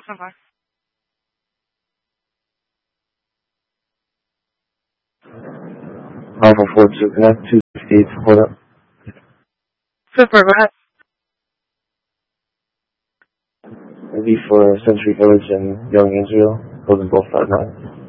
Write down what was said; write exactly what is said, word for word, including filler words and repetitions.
Okay. Alpha four two connect two fifty-eight, hold up. Super, go ahead. Maybe for Century Village and Young Israel, those are both five nine.